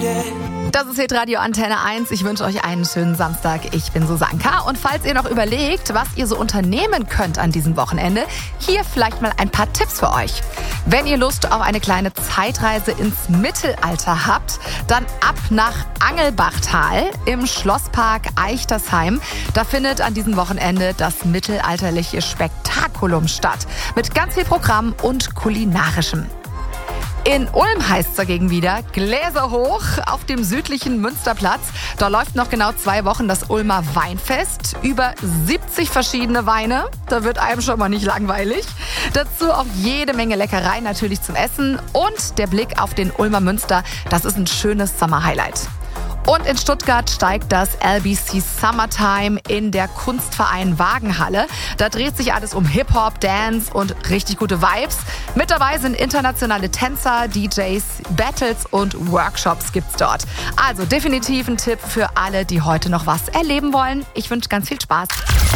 Das ist Hitradio Antenne 1. Ich wünsche euch einen schönen Samstag. Ich bin Susanka. Und falls ihr noch überlegt, was ihr so unternehmen könnt an diesem Wochenende, hier vielleicht mal ein paar Tipps für euch. Wenn ihr Lust auf eine kleine Zeitreise ins Mittelalter habt, dann ab nach Angelbachtal im Schlosspark Eichtersheim. Da findet an diesem Wochenende das mittelalterliche Spektakulum statt. Mit ganz viel Programm und Kulinarischem. In Ulm heißt es dagegen wieder Gläser hoch auf dem südlichen Münsterplatz. Da läuft noch genau 2 Wochen das Ulmer Weinfest. Über 70 verschiedene Weine. Da wird einem schon mal nicht langweilig. Dazu auch jede Menge Leckereien natürlich zum Essen. Und der Blick auf den Ulmer Münster, das ist ein schönes Sommerhighlight. Und in Stuttgart steigt das LBC Summertime in der Kunstverein Wagenhalle. Da dreht sich alles um Hip-Hop, Dance und richtig gute Vibes. Mit dabei sind internationale Tänzer, DJs, Battles und Workshops gibt's dort. Also definitiv ein Tipp für alle, die heute noch was erleben wollen. Ich wünsche ganz viel Spaß.